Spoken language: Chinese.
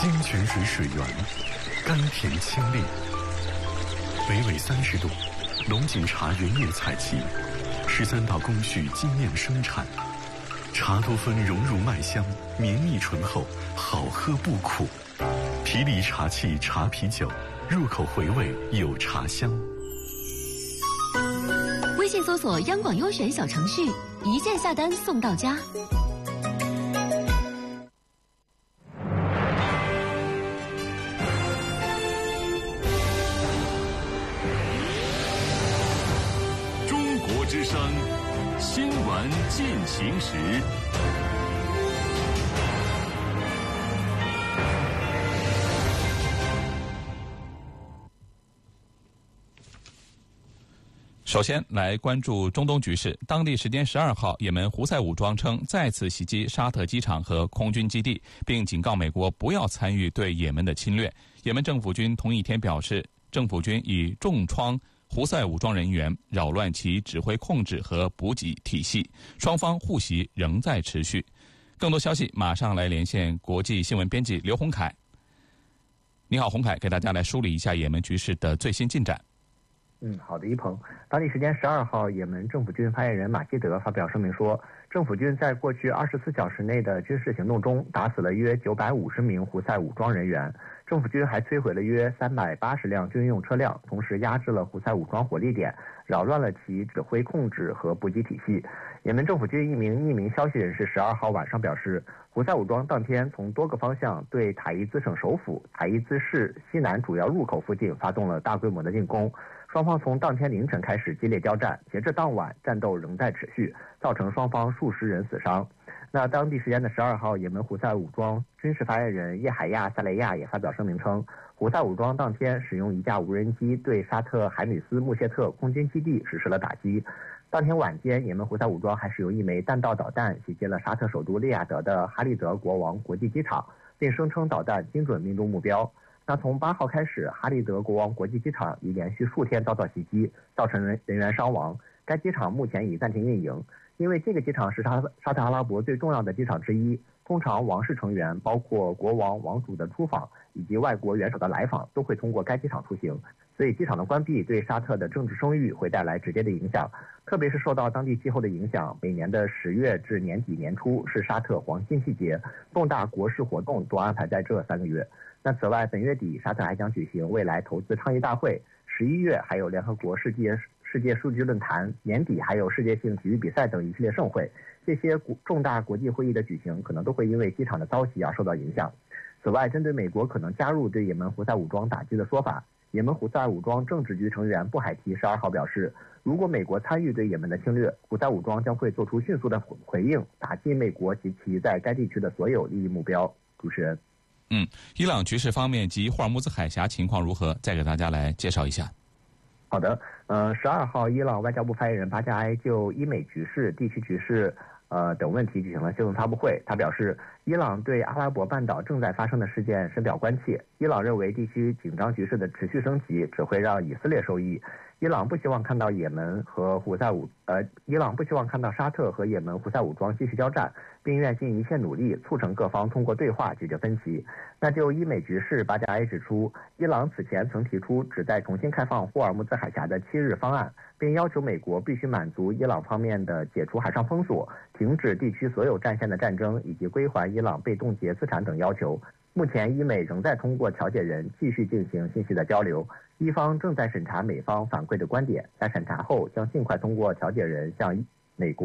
清泉水水源，甘甜清冽。北纬30度，龙井茶原叶采集，13道工序精炼生产，茶多酚融入麦香，绵密醇厚，好喝不苦。皮梨茶器茶啤酒，入口回味有茶香。 微信搜索央广优选小程序，一键下单送到家。 中国之声新闻进行时。 首先来关注中东局势。当地时间12号，也门胡塞武装称再次袭击沙特机场和空军基地，并警告美国不要参与对也门的侵略。也门政府军同一天表示，政府军已重创胡塞武装人员，扰乱其指挥控制和补给体系，双方互袭仍在持续。更多消息马上来连线国际新闻编辑刘洪凯。你好，洪凯，给大家来梳理一下也门局势的最新进展。 好的，一鹏。当地时间12号，也门政府军发言人马基德发表声明说，政府军在过去24小时内的军事行动中打死了约950名胡塞武装人员，政府军还摧毁了约380辆军用车辆，同时压制了胡塞武装火力点，扰乱了其指挥控制和补给体系。也门政府军一名匿名消息人士12号晚上表示，胡塞武装当天从多个方向对塔伊兹省首府塔伊兹市西南主要入口附近发动了大规模的进攻。双方从当天凌晨开始激烈交战，截至当晚，战斗仍在持续，造成双方数十人死伤。那当地时间的12号，也门胡塞武装军事发言人叶海亚·萨雷亚也发表声明称，胡塞武装当天使用一架无人机对沙特海努斯穆谢特空军基地实施了打击。当天晚间，也门胡塞武装还使用一枚弹道导弹袭击了沙特首都利雅得的哈利德国王国际机场，并声称导弹精准命中目标。那从8号开始，哈利德国王国际机场已连续数天遭到袭击，造成人员伤亡。该机场目前已暂停运营，因为这个机场是沙特阿拉伯最重要的机场之一。通常王室成员，包括国王、王储的出访以及外国元首的来访，都会通过该机场出行。所以机场的关闭对沙特的政治声誉会带来直接的影响，特别是受到当地气候的影响，每年的10月至年底年初是沙特黄金季节，重大国事活动都安排在这3个月。那此外，本月底沙特还将举行未来投资倡议大会，11月还有联合国世界数据论坛，年底还有世界性体育比赛等一系列盛会。这些重大国际会议的举行可能都会因为机场的遭袭而受到影响。此外，针对美国可能加入对也门胡塞武装打击的说法，也门胡塞武装政治局成员布海提12号表示，如果美国参与对也门的侵略，胡塞武装将会做出迅速的回应，打击美国及其在该地区的所有利益目标。主持人。 伊朗局势方面及霍尔木兹海峡情况如何？再给大家来介绍一下。 好的，12号，伊朗外交部发言人巴加埃就伊美局势、地区局势等问题举行了新闻发布会。他表示，伊朗对阿拉伯半岛正在发生的事件深表关切。伊朗认为地区紧张局势的持续升级只会让以色列受益。伊朗不希望看到沙特和也门胡塞武装继续交战，并愿尽一切努力促成各方通过对话解决分歧。那就伊美局势，巴加埃指出，伊朗此前曾提出旨在重新开放霍尔木兹海峡的7日方案，并要求美国必须满足伊朗方面的解除海上封锁、停止地区所有战线的战争以及归还伊朗被冻结资产等要求。目前，伊美仍在通过调解人继续进行信息的交流，伊方正在审查美方反馈的观点，在审查后将尽快通过调解人向美国